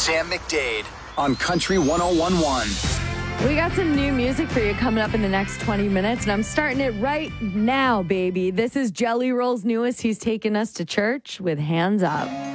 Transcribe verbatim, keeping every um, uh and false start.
Sam McDade on Country one oh one point one. We got some new music for you coming up in the next twenty minutes, and I'm starting it right now, baby. This is Jelly Roll's newest. He's taking us to church with Hands Up.